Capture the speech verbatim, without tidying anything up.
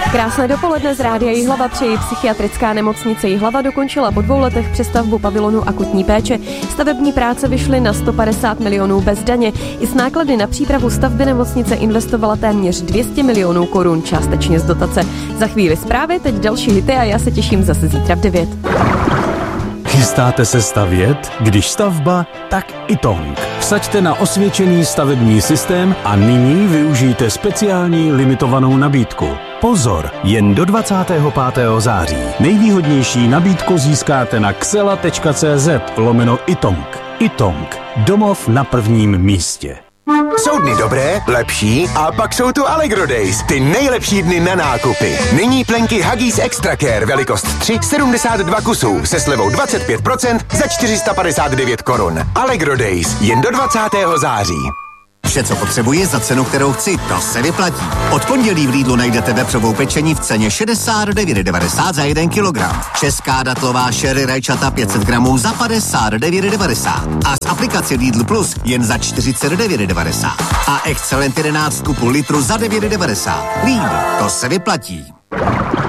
Krásné dopoledne z Rádia Jihlava přeji. Psychiatrická nemocnice Jihlava dokončila po dvou letech přestavbu pavilonu akutní péče. Stavební práce vyšly na sto padesát milionů bez daně. I s náklady na přípravu stavby nemocnice investovala téměř dvě stě milionů korun, částečně z dotace. Za chvíli zprávy, teď další hity a já se těším zase zítra v devět. Chystáte se stavět? Když stavba, tak iTonk. Vsaďte na osvědčený stavební systém a nyní využijte speciální limitovanou nabídku. Pozor, jen do dvacátého pátého září. Nejvýhodnější nabídku získáte na xela tečka cz lomeno iTonk. iTonk. Domov na prvním místě. Jsou dny dobré, lepší a pak jsou tu Allegro Days, ty nejlepší dny na nákupy. Nyní plenky Huggies Extra Care velikost tři, sedmdesát dva kusů se slevou dvacet pět procent za čtyři sta padesát devět korun. Allegro Days jen do dvacátého září. Vše, co potřebuji za cenu, kterou chci, to se vyplatí. Od pondělí v Lidlu najdete vepřovou pečení v ceně šedesát devět devadesát za jeden kilogram. Česká datlová sherry rajčata pět set gramů za padesát devět devadesát. A z aplikace Lidl Plus jen za čtyřicet devět devadesát. A Excellent jedenáct kupu litru za devět devadesát. Lidl, to se vyplatí.